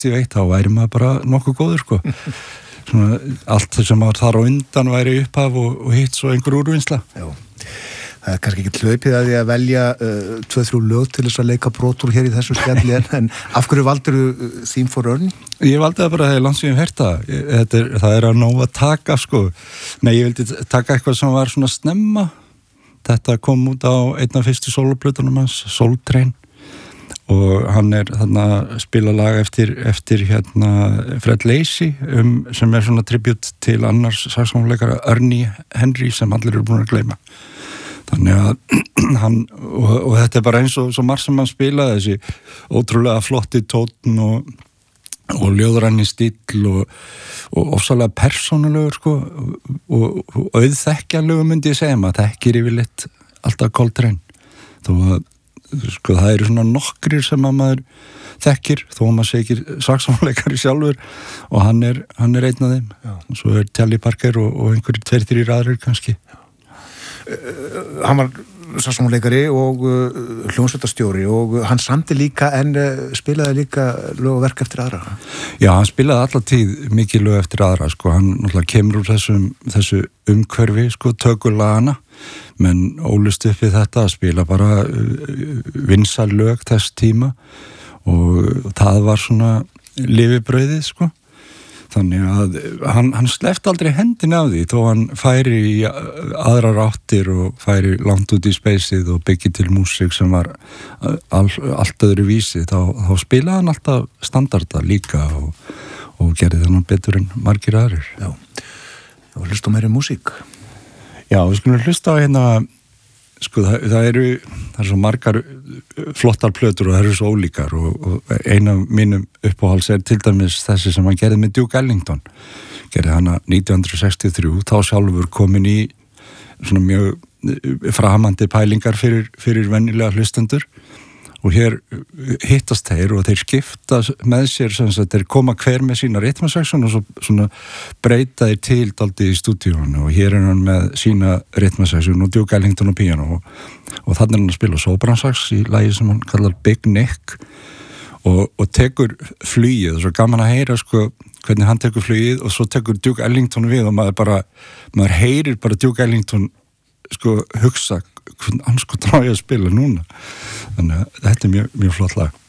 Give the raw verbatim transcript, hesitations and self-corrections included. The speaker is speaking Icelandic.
sextíu og eitt þá væri maður bara nokkuð góður sko. Svona, allt sem maður þar á undan væri upphaf og, og hitt svo einhver úrvinnsla. Já, það er kannski ekki hlaupið að því að velja uh, tvö, þrjú lög til þess að leika brotur hér í þessu skjalli en, en af hverju valdur þú uh, Theme for Ernie? Ég valdi það bara þegar landsvíðum herta. Þetta er, það er að nóg að taka sko. Nei, ég vildi taka eitthvað sem var svona snemma. Þetta kom út á einn af fyrstu sólóplötunum hans, Soul Train. Og hann er þarna að spila lag eftir, eftir hérna Fred Lacey um, sem er svona tribut til annars saxófónleikara Ernie Henry sem allir eru búin að gleyma. Þannig að hann, og, og þetta er bara eins og svo margt sem hann spilaði, þessi ótrúlega flotti tónn og, og ljóðræni stíll og, og ofsalega persónulegur sko og, og auðþekkjanlegur myndi ég segja maður, þekkir yfirleitt alltaf Coltrane. Þó að sko það eru svona nokkrir sem að maður þekkir þó að maður segir saxófónleikari sjálfur og hann er, hann er einn af þeim. Já. Og svo er Charlie Parker og, og einhverjir tveir, þrír aðrir kannski. Uh, hann var saxófónleikari og uh, hljómsveitarstjóri og hann samdi líka en uh, spilaði líka lög og verk eftir aðra. Já, hann spilaði alla tíð mikið lög eftir aðra sko, hann náttúrulega kemur úr þessum, þessu umhverfi sko, tökulagana menn ólust upp við þetta að spila bara vinsæl lög þess tíma og það var svona lifibrauðið sko þannig að hann, hann slefti aldrei hendin af því þó hann færi í aðrar áttir og færi langt út í speysið og byggið til músík sem var all, allt öðru vísi þá, þá spilaði hann alltaf standarda líka og, og gerði þannig betur en margir aðrir. Já, og hlusta meiri músík. Já, við skulum hlusta á hérna, sko það, það eru, það er svo margar flottar plötur og það eru svo ólíkar og, og eina af mínum uppáhalds er til dæmis þessi sem hann gerði með Duke Ellington. Gerði hana nítján hundruð sextíu og þrjú, þá sjálfur komin í svona mjög framandi pælingar fyrir, fyrir venjulega hlustendur og hér hittast þeir og þeir skipta með sér sem að þeir koma hver með sína rytmaseksjón og svo svona breyta þeir til dálítið í stúdíónu og hér er hann með sína rytmaseksjón og Duke Ellington og piano og, og þannig er hann að spila sopransax í lagi sem hann kallar Big Nick og, og tekur flugið og svo gaman að heyra sko hvernig hann tekur flugið og svo tekur Duke Ellington við og maður bara, maður heyrir bara Duke Ellington sko hugsa hvernig hann sko dráði að spila núna þannig að þetta er mjög, mjög flott lag.